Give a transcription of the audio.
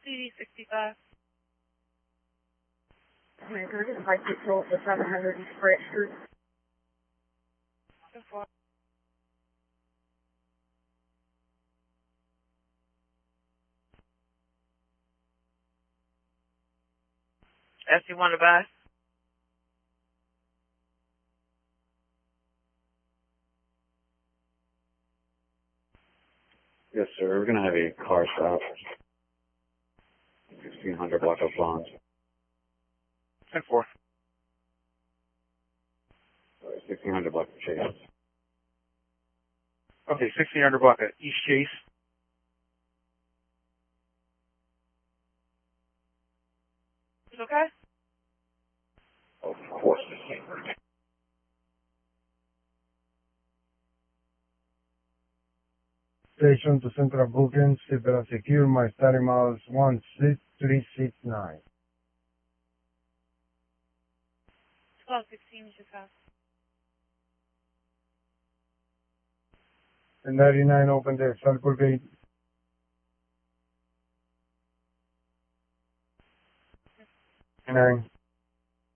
CD 65. Man, can I just like get told for 700 East Brett Street? So far. You want to buy? Yes, sir. We're going to have a car stop. 1600 block of Bonds. 10-4. 1600 block of Chase. Okay, 1600 block at East Chase. It's okay? Of course. Station to Central Booking, seatbelt secure, my starting model is 16369. 1216 is your pass. The 99 open the circle gate. Nine.